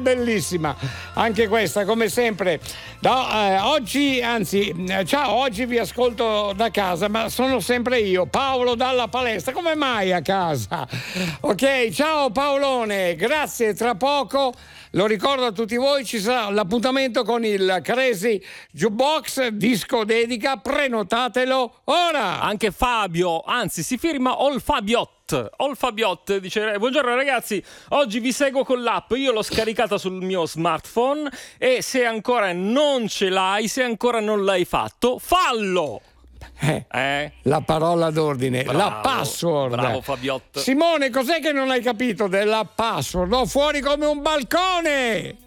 bellissima anche questa, come sempre. No, oggi vi ascolto da casa, ma sono sempre io, Paolo dalla palestra. Come mai a casa? Ok, ciao Paolone, grazie. Tra poco, lo ricordo a tutti voi, ci sarà l'appuntamento con il Crazy Jukebox disco dedica, prenotatelo ora. Anche Fabio, anzi si firma Olfabiot, dice: buongiorno ragazzi, oggi vi seguo con l'app, io l'ho scaricata sul mio smartphone e se ancora non ce l'hai, se ancora non l'hai fatto, fallo! La parola d'ordine, bravo, la password. Bravo Fabiotto. Simone, cos'è che non hai capito della password? No, fuori come un balcone!